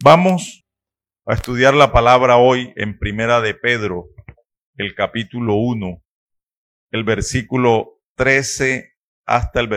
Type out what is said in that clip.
Vamos a estudiar la palabra hoy en Primera de Pedro, el capítulo 1, el versículo 13 hasta el